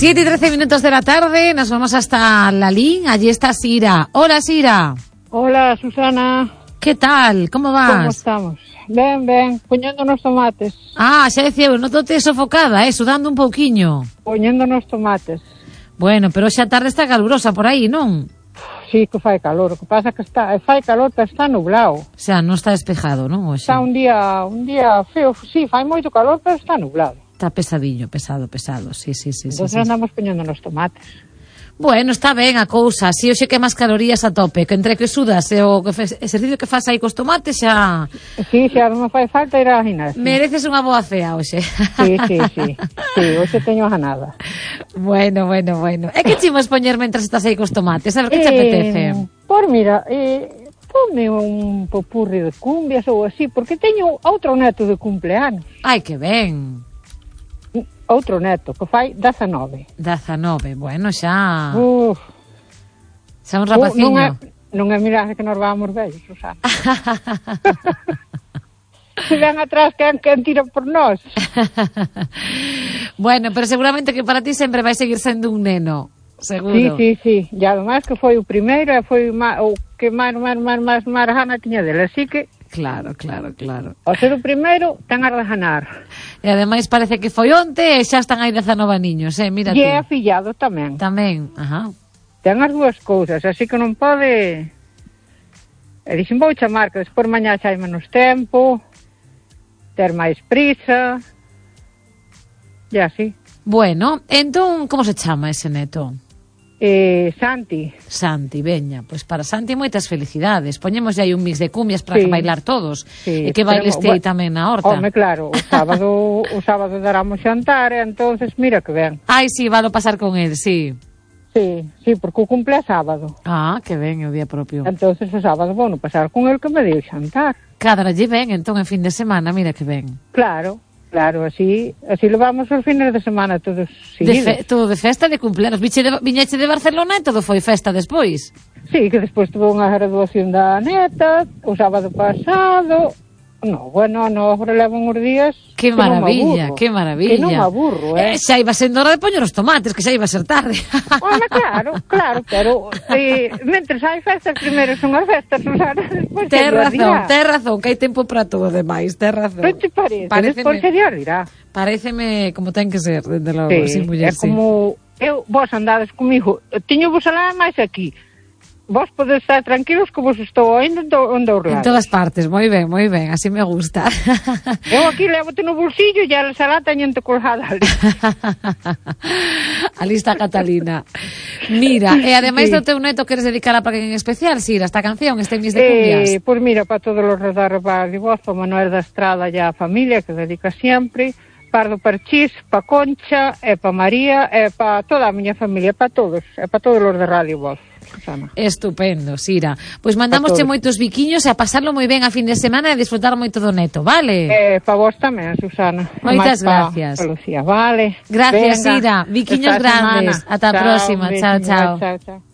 7 y 13 minutos de la tarde, nos vamos hasta Lalín, allí está Sira. Hola, Sira. Hola, Susana. ¿Qué tal? ¿Cómo vas? ¿Cómo estamos? Ben, poñendo nos tomates. Ah, xa decía, eu notote sofocada, sudando un pouquiño. Poñendo nos tomates. Bueno, pero xa tarde está calurosa por aí, non? Sí, que fai calor, o que pasa que fai calor, pero está nublado. O sea, non está despejado, non? Oxe. Está un día feo, sí, fai moito calor, pero está nublado. Está pesadillo, pesado, sí. Entonces andamos poñendo nos tomates. Bueno, está ben a cousa, si hoxe que máis calorías a tope, que entre que sudas e o exercicio que faz aí cos tomates xa... Sí, xa non me fai falta ir á gimnasia. Mereces unha boa cea hoxe. Sí, hoxe teño ganada. Bueno. E que chimos poñer mentras estás aí cos tomates? A ver, que te apetece? Pois mira, ponme un popurri de cumbias ou así, porque teño outro neto de cumpleanos. Ai, que ben. Outro neto, que fai 19. 19, bueno, xa... Xa un Non rapaciño. é mirage que nos vamos vellos, Susana. Se ven atrás quen tira por nós. Bueno, pero seguramente que para ti sempre vai seguir sendo un neno, seguro. Sí. E ademais que foi o primeiro e foi o que máis gana tiña dele, así que... Claro. Ao ser o primeiro, ten a de ganar. E ademais parece que foi onte e xa están aí 19 niños, mira ti. E é afillado tamén. Tamén, ajá. Ten as dúas cousas, así que non pode... E dixen, vou chamar, que despois mañá xa hai menos tempo, ter máis prisa, e así. Bueno, entón, como se chama ese neto? Santi, veña, pois para Santi moitas felicidades. Poñemos aí un mix de cumbias para que bailar todos. E que bailes aí tamén na horta. Home, claro, o sábado daramos xantar, entonces mira que ben. Ai, sí, valo pasar con el, sí. Sí, porque o cumple é sábado. Ah, que ben, o día propio. Entonces o sábado vou no pasar con el que me deu xantar. Cadralle ben, entón en fin de semana, mira que ben. Claro, así levamos os fines de semana todos seguidos. Todo de festa de cumpleanos. Viñeche de Barcelona e todo foi festa despois? Sí, que despois tuvo unha graduación da neta, o sábado pasado... agora levan uns días... Que maravilla. Que non me aburro, xa iba sendo hora de poñer os tomates, que xa iba a ser tarde. Bueno, claro, pero mentres hai festas, primeiro son as festas, Susana, despois ten razón, que hai tempo para todo demais, ten razón. Non te parece? Despois se dirá. Pareceme como ten que ser, dende logo, sin muller, é como... Vos andades comigo, tiño vos alá máis aquí. Vos podes estar tranquilos que vos estou oindo en todos lados. En todas partes, moi ben, así me gusta. Eu aquí levote no bolsillo e a salá teñente colgada ali. Ali está Catalina. Mira, e ademais do teu neto, queres dedicar a alguén en especial, Sira, esta canción, este mix de cumbias? Pois mira, para todos os redores de voz, para Manuel da Estrada e a familia, que dedica sempre, para do Parchís, para Concha, e para María, e para toda a miña familia, para todos os de Radio Voz. Susana. Estupendo, Sira. Pois mandamosche moitos biquiños e a pasarlo moi ben a fin de semana e a disfrutar moito do neto, vale? Para vos tamén, Susana. Moitas gracias. Lucía, vale. Gracias, Sira. Biquiños grandes. Ata a próxima. Chao. Chao.